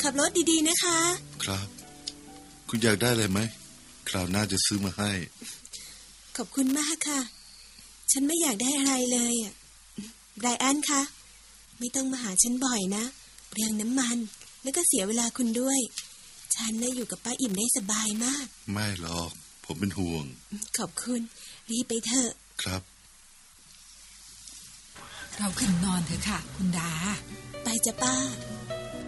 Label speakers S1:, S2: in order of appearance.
S1: ขับรถดีๆนะคะ
S2: ครับคุณอยากได้อะไรไหมคราวหน้าจะซื้อมาให้
S1: ขอบคุณมากค่ะฉันไม่อยากได้อะไรเลยไบรอันคะไม่ต้องมาหาฉันบ่อยนะเปลืองน้ำมันแล้วก็เสียเวลาคุณด้วยฉันน่ะอยู่กับป้าอิ่มได้สบายมาก
S2: ไม่หรอกผมเป็นห่วง
S1: ขอบคุณรีบไปเถอะ
S2: ครับ
S3: เราขึ้นนอนเถอะค่ะคุณดา
S1: ไปจ้ะป้า